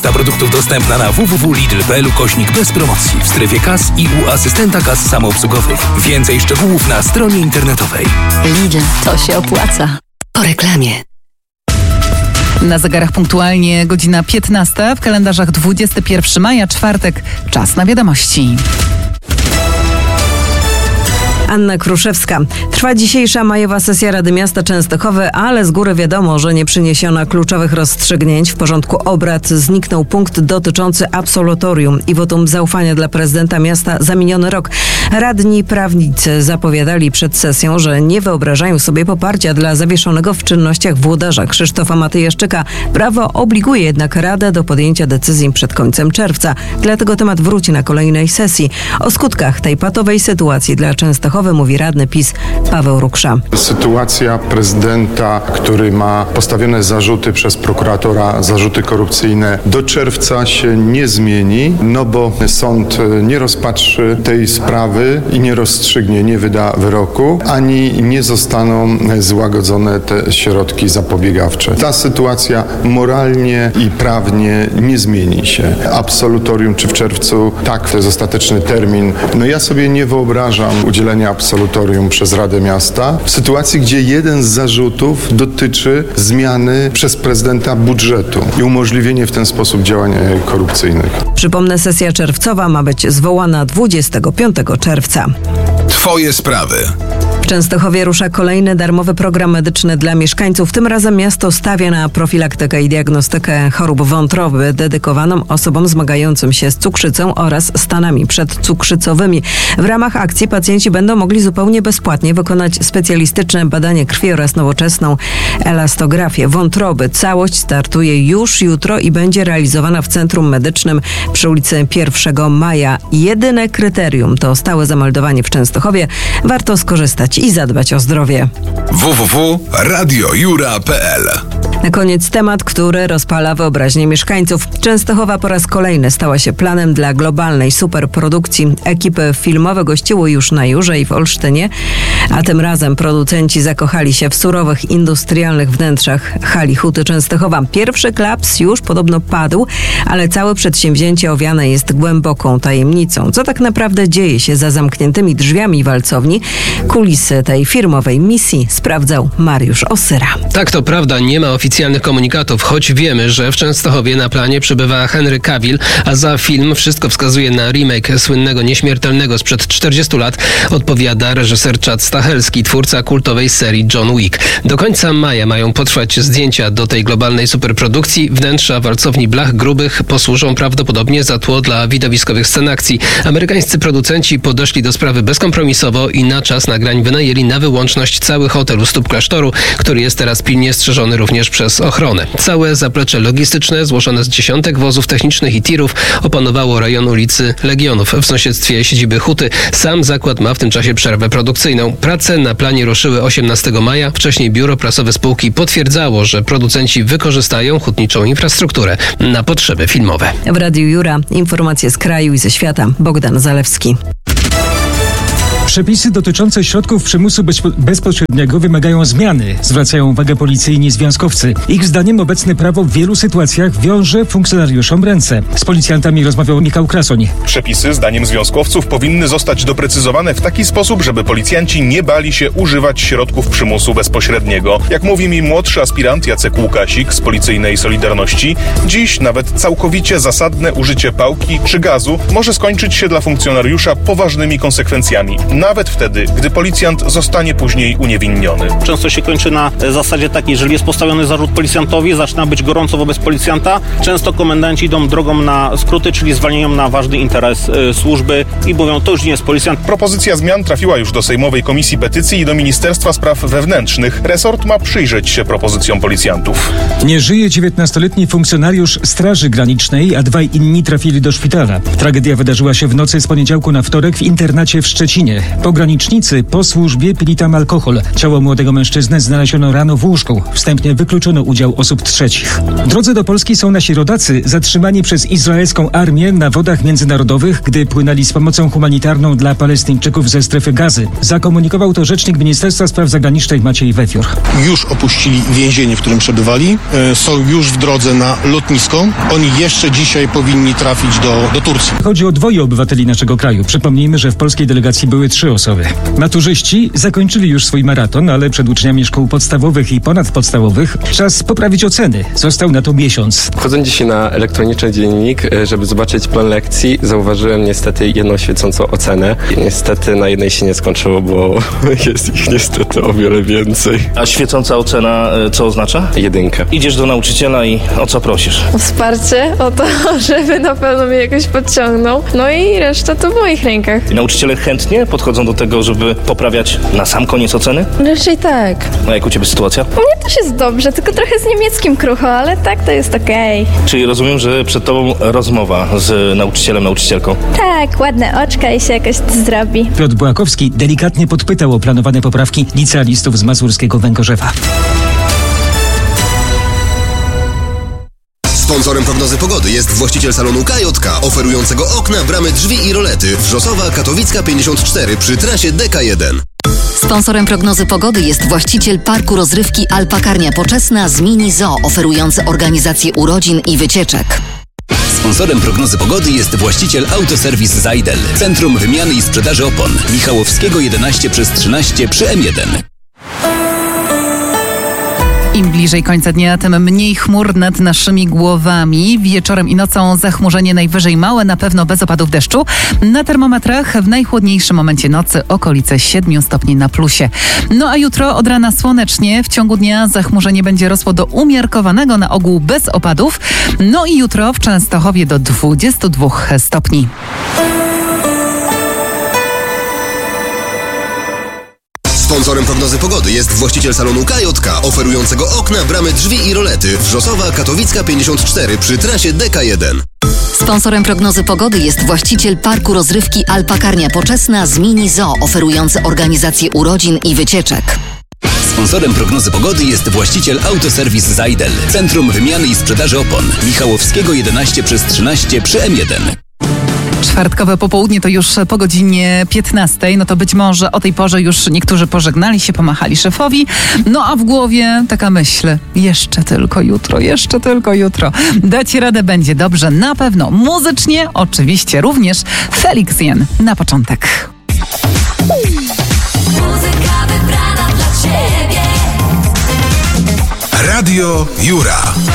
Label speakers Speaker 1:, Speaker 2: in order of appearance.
Speaker 1: Lista produktów dostępna na www.lidl.pl/. bez promocji w strefie kas i u asystenta kas samoobsługowych. Więcej szczegółów na stronie internetowej.
Speaker 2: Lidl, to się opłaca. Po reklamie.
Speaker 3: Na zegarach punktualnie godzina 15, w kalendarzach 21 maja, czwartek, czas na wiadomości.
Speaker 4: Anna Kruszewska. Trwa dzisiejsza majowa sesja Rady Miasta Częstochowy, ale z góry wiadomo, że nie przyniesiono kluczowych rozstrzygnięć. W porządku obrad zniknął punkt dotyczący absolutorium i wotum zaufania dla prezydenta miasta za miniony rok. Radni prawnicy zapowiadali przed sesją, że nie wyobrażają sobie poparcia dla zawieszonego w czynnościach włodarza Krzysztofa Matyjaszczyka. Prawo obliguje jednak Radę do podjęcia decyzji przed końcem czerwca. Dlatego temat wróci na kolejnej sesji. O skutkach tej patowej sytuacji dla Częstochowy mówi radny PiS Paweł Ruksza.
Speaker 5: Sytuacja prezydenta, który ma postawione zarzuty przez prokuratora, zarzuty korupcyjne, do czerwca się nie zmieni, no bo sąd nie rozpatrzy tej sprawy i nie rozstrzygnie, nie wyda wyroku, ani nie zostaną złagodzone te środki zapobiegawcze. Ta sytuacja moralnie i prawnie nie zmieni się. Absolutorium czy w czerwcu, tak, to jest ostateczny termin. No ja sobie nie wyobrażam udzielenia absolutorium przez Radę Miasta w sytuacji, gdzie jeden z zarzutów dotyczy zmiany przez prezydenta budżetu i umożliwienie w ten sposób działań korupcyjnych.
Speaker 4: Przypomnę, sesja czerwcowa ma być zwołana 25 czerwca.
Speaker 1: Twoje sprawy.
Speaker 4: W Częstochowie rusza kolejny darmowy program medyczny dla mieszkańców. Tym razem miasto stawia na profilaktykę i diagnostykę chorób wątroby dedykowaną osobom zmagającym się z cukrzycą oraz stanami przedcukrzycowymi. W ramach akcji pacjenci będą mogli zupełnie bezpłatnie wykonać specjalistyczne badanie krwi oraz nowoczesną elastografię wątroby. Całość startuje już jutro i będzie realizowana w Centrum Medycznym przy ulicy 1 Maja. Jedyne kryterium to stałe zameldowanie w Częstochowie. Warto skorzystać i zadbać o zdrowie.
Speaker 1: www.radiojura.pl.
Speaker 4: Na koniec temat, który rozpala wyobraźnię mieszkańców. Częstochowa po raz kolejny stała się planem dla globalnej superprodukcji. Ekipy filmowe gościły już na Jurze i w Olsztynie, a tym razem producenci zakochali się w surowych, industrialnych wnętrzach hali Huty Częstochowa. Pierwszy klaps już podobno padł, ale całe przedsięwzięcie owiane jest głęboką tajemnicą. Co tak naprawdę dzieje się za zamkniętymi drzwiami walcowni? Kulisy tej firmowej misji sprawdzał Mariusz Osyra.
Speaker 6: Tak, to prawda, nie ma oficjalnych komunikatów, choć wiemy, że w Częstochowie na planie przebywa Henry Cavill, a za film wszystko wskazuje na remake słynnego Nieśmiertelnego sprzed 40 lat, odpowiada reżyser Chad Stahelski, twórca kultowej serii John Wick. Do końca maja mają potrwać zdjęcia do tej globalnej superprodukcji. Wnętrza walcowni blach grubych posłużą prawdopodobnie za tło dla widowiskowych scen akcji. Amerykańscy producenci podeszli do sprawy bezkompromisowo i na czas nagrań wynajęli na wyłączność cały hotel u stóp klasztoru, który jest teraz pilnie strzeżony również przez ochronę. Całe zaplecze logistyczne, złożone z dziesiątek wozów technicznych i tirów, opanowało rejon ulicy Legionów w sąsiedztwie siedziby Huty. Sam zakład ma w tym czasie przerwę produkcyjną. Prace na planie ruszyły 18 maja. Wcześniej biuro prasowe spółki potwierdzało, że producenci wykorzystają hutniczą infrastrukturę na potrzeby filmowe.
Speaker 4: W Radiu Jura informacje z kraju i ze świata. Bogdan Zalewski.
Speaker 7: Przepisy dotyczące środków przymusu bezpośredniego wymagają zmiany, zwracają uwagę policyjni związkowcy. Ich zdaniem obecne prawo w wielu sytuacjach wiąże funkcjonariuszom ręce. Z policjantami rozmawiał Michał Krasoń.
Speaker 8: Przepisy, zdaniem związkowców, powinny zostać doprecyzowane w taki sposób, żeby policjanci nie bali się używać środków przymusu bezpośredniego. Jak mówi mi młodszy aspirant Jacek Łukasik z Policyjnej Solidarności, dziś nawet całkowicie zasadne użycie pałki czy gazu może skończyć się dla funkcjonariusza poważnymi konsekwencjami. Nawet wtedy, gdy policjant zostanie później uniewinniony.
Speaker 9: Często się kończy na zasadzie takiej, jeżeli jest postawiony zarzut policjantowi, zaczyna być gorąco wobec policjanta. Często komendanci idą drogą na skróty, czyli zwalniają na ważny interes służby i mówią, to już nie jest policjant.
Speaker 8: Propozycja zmian trafiła już do Sejmowej Komisji Petycji i do Ministerstwa Spraw Wewnętrznych. Resort ma przyjrzeć się propozycjom policjantów.
Speaker 7: Nie żyje 19-letni funkcjonariusz Straży Granicznej, a dwaj inni trafili do szpitala. Tragedia wydarzyła się w nocy z poniedziałku na wtorek w internacie w Szczecinie. Pogranicznicy po służbie pili tam alkohol. Ciało młodego mężczyzny znaleziono rano w łóżku. Wstępnie wykluczono udział osób trzecich. W drodze do Polski są nasi rodacy zatrzymani przez izraelską armię na wodach międzynarodowych, gdy płynęli z pomocą humanitarną dla Palestyńczyków ze strefy Gazy. Zakomunikował to rzecznik Ministerstwa Spraw Zagranicznych Maciej Wefior.
Speaker 10: Już opuścili więzienie, w którym przebywali. Są już w drodze na lotnisko. Oni jeszcze dzisiaj powinni trafić do Turcji.
Speaker 7: Chodzi o 2 obywateli naszego kraju. Przypomnijmy, że w polskiej delegacji były 3 osoby. Maturzyści zakończyli już swój maraton, ale przed uczniami szkół podstawowych i ponadpodstawowych czas poprawić oceny. Został na to miesiąc.
Speaker 11: Wchodząc dzisiaj na elektroniczny dziennik, żeby zobaczyć plan lekcji, zauważyłem niestety jedną świecącą ocenę. Niestety na jednej się nie skończyło, bo jest ich niestety o wiele więcej.
Speaker 12: A świecąca ocena co oznacza?
Speaker 11: 1.
Speaker 12: Idziesz do nauczyciela i o co prosisz?
Speaker 13: O wsparcie, o to, żeby na pewno mnie jakoś podciągnął. No i reszta to w moich rękach.
Speaker 12: I nauczyciele chętnie podchodzą do tego, żeby poprawiać na sam koniec oceny?
Speaker 13: Raczej tak.
Speaker 12: A jak u ciebie sytuacja?
Speaker 13: U mnie też jest dobrze, tylko trochę z niemieckim krucho, ale tak to jest okej.
Speaker 12: Czyli rozumiem, że przed tobą rozmowa z nauczycielem, nauczycielką?
Speaker 13: Tak, ładne oczka i się jakoś zrobi.
Speaker 7: Piotr Błakowski delikatnie podpytał o planowane poprawki licealistów z mazurskiego Węgorzewa.
Speaker 14: Sponsorem prognozy pogody jest właściciel salonu KJK, oferującego okna, bramy, drzwi i rolety. Wrzosowa, Katowicka 54 przy trasie DK1.
Speaker 2: Sponsorem prognozy pogody jest właściciel parku rozrywki Alpakarnia Poczesna z Mini Zoo, oferujący organizację urodzin i wycieczek.
Speaker 1: Sponsorem prognozy pogody jest właściciel Autoserwis Zajdel. Centrum Wymiany i Sprzedaży Opon. Michałowskiego 11/13 przy M1.
Speaker 3: Im bliżej końca dnia, tym mniej chmur nad naszymi głowami. Wieczorem i nocą zachmurzenie najwyżej małe, na pewno bez opadów deszczu. Na termometrach w najchłodniejszym momencie nocy okolice 7 stopni na plusie. No a jutro od rana słonecznie. W ciągu dnia zachmurzenie będzie rosło do umiarkowanego, na ogół bez opadów. No i jutro w Częstochowie do 22 stopni.
Speaker 14: Sponsorem prognozy pogody jest właściciel salonu KJK, oferującego okna, bramy, drzwi i rolety. Wrzosowa, Katowicka 54 przy trasie DK1.
Speaker 2: Sponsorem prognozy pogody jest właściciel parku rozrywki Alpakarnia Poczesna z Mini Zoo, oferujący organizację urodzin i wycieczek.
Speaker 1: Sponsorem prognozy pogody jest właściciel Autoserwis Zajdel. Centrum Wymiany i Sprzedaży Opon. Michałowskiego 11/13 przy M1.
Speaker 3: Czwartkowe popołudnie to już po godzinie 15. No to być może o tej porze już niektórzy pożegnali się, pomachali szefowi. No a w głowie taka myśl. Jeszcze tylko jutro, jeszcze tylko jutro. Dacie radę, będzie dobrze, na pewno. Muzycznie oczywiście również. Felix Jen na początek.
Speaker 15: Muzyka wybrana dla ciebie.
Speaker 16: Radio Jura.